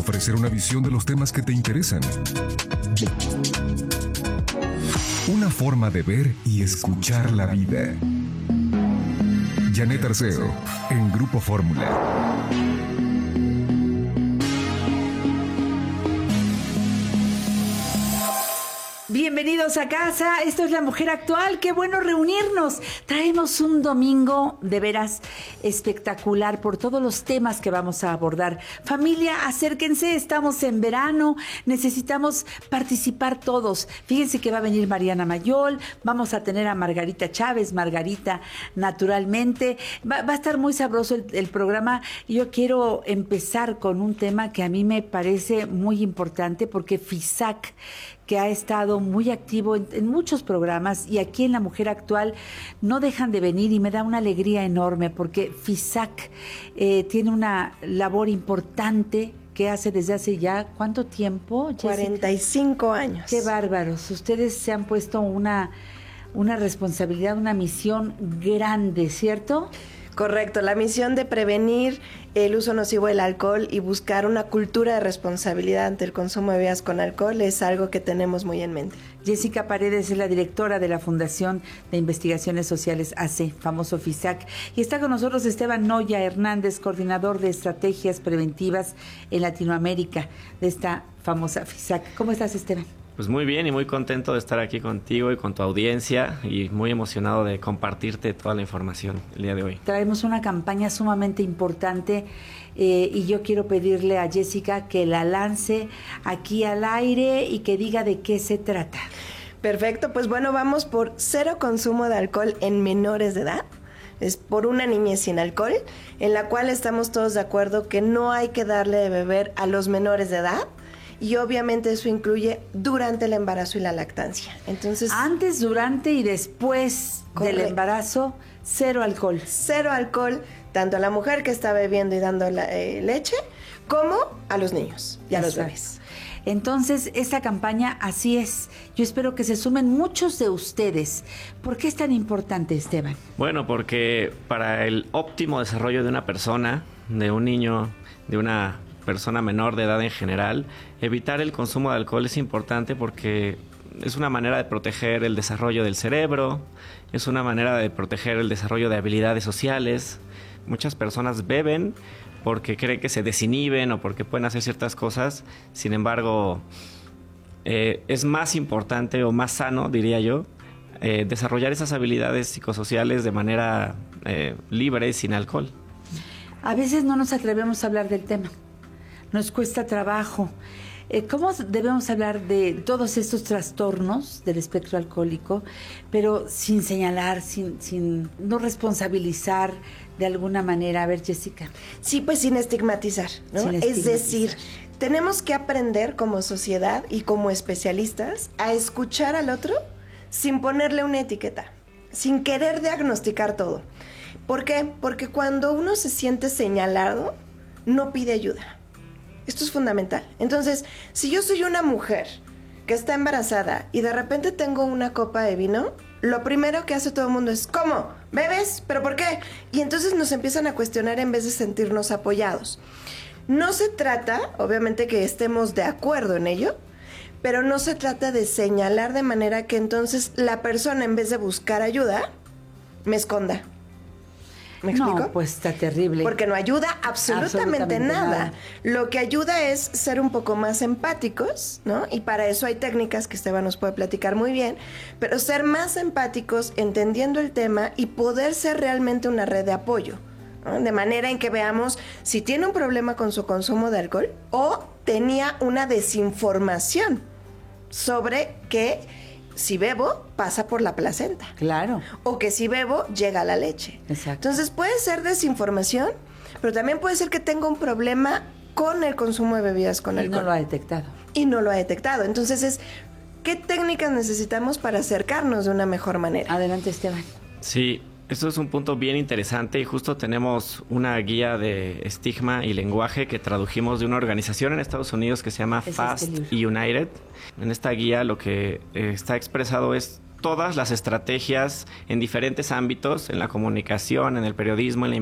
ofrecer una visión de los temas que te interesan. Una forma de ver y escuchar la vida. Janet Arceo, en Grupo Fórmula. Bienvenidos a casa, esto es La Mujer Actual, qué bueno reunirnos. Traemos un domingo de veras espectacular por todos los temas que vamos a abordar. Familia, acérquense, estamos en verano, necesitamos participar todos. Fíjense que va a venir Mariana Mayol, vamos a tener a Margarita Chávez, Margarita naturalmente. Va a estar muy sabroso el programa. Yo quiero empezar con un tema que a mí me parece muy importante porque FISAC, que ha estado muy activo en muchos programas y aquí en La Mujer Actual no dejan de venir y me da una alegría enorme porque FISAC tiene una labor importante que hace desde hace ya, ¿cuánto tiempo, Jessica? 45 años. Qué bárbaros. Ustedes se han puesto una responsabilidad, una misión grande, ¿cierto? Correcto, la misión de prevenir el uso nocivo del alcohol y buscar una cultura de responsabilidad ante el consumo de bebidas con alcohol es algo que tenemos muy en mente. Jessica Paredes es la directora de la Fundación de Investigaciones Sociales AC, famoso FISAC, y está con nosotros Esteban Noya Hernández, coordinador de estrategias preventivas en Latinoamérica de esta famosa FISAC. ¿Cómo estás, Esteban? Pues muy bien y muy contento de estar aquí contigo y con tu audiencia y muy emocionado de compartirte toda la información el día de hoy. Traemos una campaña sumamente importante y yo quiero pedirle a Jessica que la lance aquí al aire y que diga de qué se trata. Perfecto, pues bueno, vamos por cero consumo de alcohol en menores de edad. Es por una niñez sin alcohol, en la cual estamos todos de acuerdo que no hay que darle de beber a los menores de edad. Y obviamente eso incluye durante el embarazo y la lactancia. Entonces, antes, durante y después del embarazo, cero alcohol. Cero alcohol, tanto a la mujer que está bebiendo y dando leche, como a los niños y a los bebés. Entonces, esta campaña así es. Yo espero que se sumen muchos de ustedes. ¿Por qué es tan importante, Esteban? Bueno, porque para el óptimo desarrollo de una persona, de un niño, de una persona menor de edad en general, evitar el consumo de alcohol es importante porque es una manera de proteger el desarrollo del cerebro, es una manera de proteger el desarrollo de habilidades sociales. Muchas personas beben porque creen que se desinhiben o porque pueden hacer ciertas cosas, sin embargo, es más importante o más sano, diría yo, desarrollar esas habilidades psicosociales de manera libre y sin alcohol. A veces no nos atrevemos a hablar del tema. Nos cuesta trabajo. ¿Cómo debemos hablar de todos estos trastornos del espectro alcohólico, pero sin señalar, sin no responsabilizar de alguna manera? A ver, Jessica. Sí, pues sin estigmatizar, ¿no? Es decir, tenemos que aprender como sociedad y como especialistas a escuchar al otro sin ponerle una etiqueta, sin querer diagnosticar todo. ¿Por qué? Porque cuando uno se siente señalado, no pide ayuda. Esto es fundamental. Entonces, si yo soy una mujer que está embarazada y de repente tengo una copa de vino, lo primero que hace todo el mundo es, ¿cómo? ¿Bebes? ¿Pero por qué? Y entonces nos empiezan a cuestionar en vez de sentirnos apoyados. No se trata, obviamente, que estemos de acuerdo en ello, pero no se trata de señalar de manera que entonces la persona, en vez de buscar ayuda, me esconda. ¿Me explico? No, pues está terrible. Porque no ayuda absolutamente nada. Lo que ayuda es ser un poco más empáticos, ¿no? Y para eso hay técnicas que Esteban nos puede platicar muy bien, pero ser más empáticos, entendiendo el tema y poder ser realmente una red de apoyo, ¿no? De manera en que veamos si tiene un problema con su consumo de alcohol o tenía una desinformación sobre que si bebo, pasa por la placenta. Claro. O que si bebo, llega a la leche. Exacto. Entonces puede ser desinformación, pero también puede ser que tenga un problema con el consumo de bebidas con alcohol. Y no lo ha detectado. Y no lo ha detectado. Entonces ¿qué técnicas necesitamos para acercarnos de una mejor manera? Adelante, Esteban. Sí, esto es un punto bien interesante y justo tenemos una guía de estigma y lenguaje que tradujimos de una organización en Estados Unidos que se llama Fast United. En esta guía lo que está expresado es todas las estrategias en diferentes ámbitos, en la comunicación, en el periodismo, en la